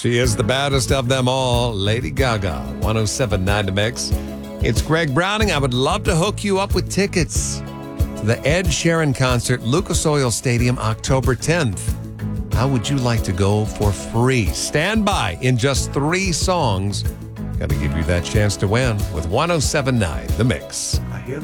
She is the baddest of them all, Lady Gaga, 107.9 The Mix. It's Greg Browning. I would love to hook you up with tickets to the Ed Sheeran concert, Lucas Oil Stadium, October 10th. How would you like to go for free? Stand by. In just 3 songs, got to give you that chance to win with 107.9 The Mix. I hear the